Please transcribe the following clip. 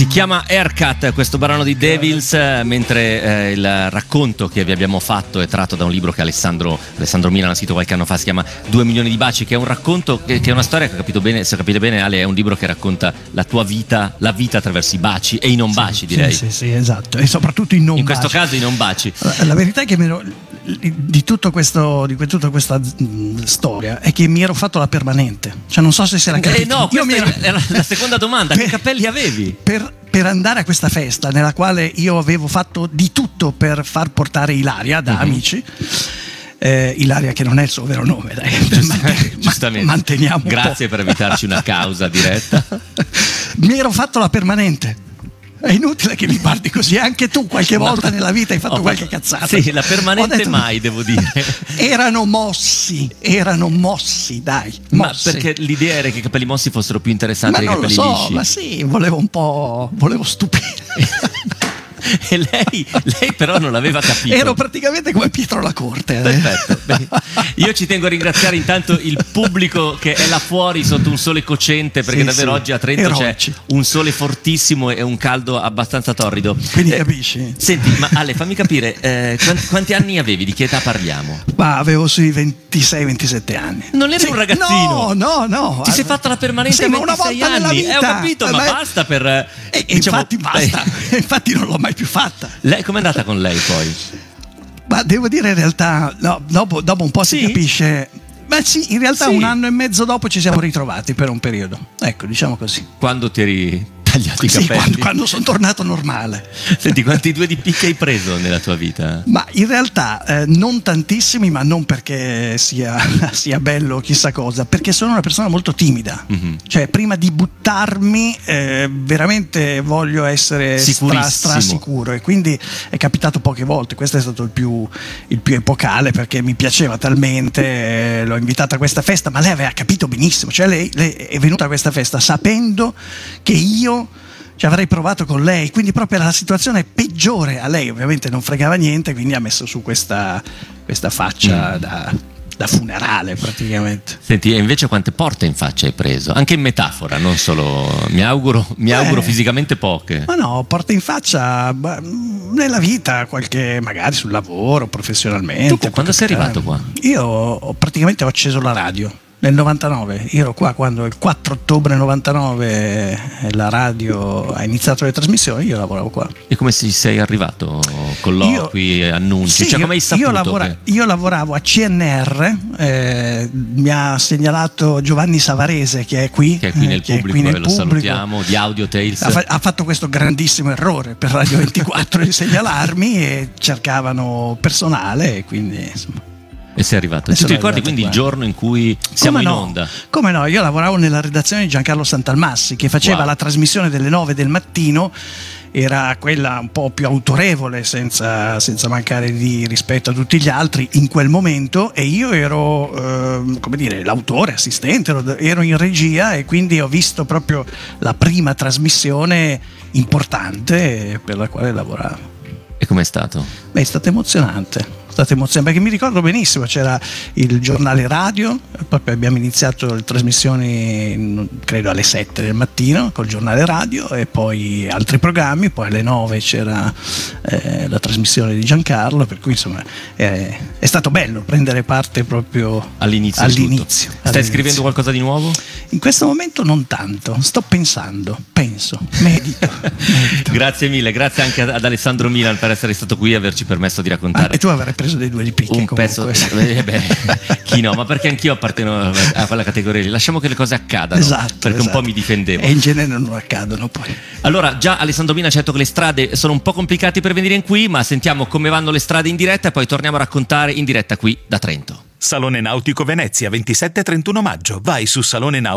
Si chiama Haircut, questo brano di Devils, mentre il racconto che vi abbiamo fatto è tratto da un libro che Alessandro Milan ha scritto qualche anno fa, si chiama 2 milioni di baci, che è un racconto, che è una storia che, capito bene, se capite bene Ale, è un libro che racconta la tua vita, la vita attraverso i baci e i non baci, direi. Sì, esatto, e soprattutto i non baci. In questo caso i non baci. La verità è che di tutta questa storia è che mi ero fatto la permanente, cioè non so se si era capito. No, era la seconda domanda. Che capelli avevi? Per andare a questa festa nella quale io avevo fatto di tutto per far portare Ilaria da amici, Ilaria che non è il suo vero nome, dai, giustamente. Manteniamo. Grazie per evitarci una causa diretta. Mi ero fatto la permanente. È inutile che mi guardi così, anche tu qualche volta nella vita hai fatto qualche cazzata. Sì, la permanente mai, devo dire. Erano mossi, dai. Ma perché l'idea era che i capelli mossi fossero più interessanti dei capelli lisci? Ma sì, volevo stupire. E lei però non l'aveva capito. Ero praticamente come Pietro La Corte. Perfetto. Beh, io ci tengo a ringraziare intanto il pubblico che è là fuori sotto un sole cocente, perché davvero oggi a Trento c'è un sole fortissimo e un caldo abbastanza torrido. Quindi capisci? Senti, ma Ale, fammi capire, quanti anni avevi? Di che età parliamo? Ma avevo sui 26-27 anni. Non eri un ragazzino? No. Ti sei fatta la permanente a 26 anni? Ho capito, ma basta per... infatti basta, infatti non l'ho mai più fatta. Lei com'è andata con lei poi? Ma devo dire in realtà dopo un po' si capisce. Ma sì, in realtà un anno e mezzo dopo ci siamo ritrovati per un periodo. Ecco, diciamo così. Quando ti eri tagliato i capelli? Quando sono tornato normale. Senti, quanti 2 di picche hai preso nella tua vita? Ma in realtà non tantissimi, ma non perché sia bello o chissà cosa, perché sono una persona molto timida. Cioè, prima di buttarmi veramente voglio essere strasicuro, e quindi è capitato poche volte. Questo è stato il più epocale, perché mi piaceva talmente, l'ho invitata a questa festa, ma lei aveva capito benissimo. Cioè lei è venuta a questa festa sapendo che io ci avrei provato con lei, quindi proprio era la situazione peggiore. A lei ovviamente non fregava niente, quindi ha messo su questa faccia da funerale praticamente. Senti, e invece quante porte in faccia hai preso? Anche in metafora, non solo, mi auguro fisicamente poche. Ma no, porte in faccia nella vita, qualche magari sul lavoro, professionalmente. Tu quando sei arrivato qua? Io praticamente ho acceso la radio nel 99, io ero qua quando il 4 ottobre 99 la radio ha iniziato le trasmissioni, io lavoravo qua. E come sei arrivato? Colloqui, annunci? Sì, cioè, come hai saputo? Io lavoravo a CNR, mi ha segnalato Giovanni Savarese, che è qui nel pubblico, lo salutiamo, di Audio Tales. Ha fatto questo grandissimo errore per Radio 24 di segnalarmi, e cercavano personale, e quindi insomma. E sei arrivato. E ti ricordi quindi il giorno in cui siamo in onda? Come no? Io lavoravo nella redazione di Giancarlo Santalmassi, che faceva la trasmissione delle 9 del mattino. Era quella un po' più autorevole, senza mancare di rispetto a tutti gli altri in quel momento, e io ero l'autore, assistente, ero in regia, e quindi ho visto proprio la prima trasmissione importante per la quale lavoravo. E com'è stato? Beh, è stato emozionante, perché mi ricordo benissimo, c'era il giornale radio, proprio abbiamo iniziato le trasmissioni credo alle 7 del mattino col giornale radio, e poi altri programmi, poi alle 9 c'era la trasmissione di Giancarlo, per cui insomma è stato bello prendere parte proprio all'inizio. Stai scrivendo qualcosa di nuovo? In questo momento non tanto, sto pensando, medito. Grazie mille, grazie anche ad Alessandro Milan per essere stato qui e averci permesso di raccontare. E tu avrai preso dei 2 di picche un pezzo. Chi no, ma perché anch'io appartengo a quella categoria lì. Lasciamo che le cose accadano, perché un po' mi difendevo. E in genere non accadono poi. Allora, già Alessandro Milan ha detto che le strade sono un po' complicate per venire in qui, ma sentiamo come vanno le strade in diretta e poi torniamo a raccontare in diretta qui da Trento. Salone Nautico Venezia, 27-31 maggio. Vai su Salone Nautico.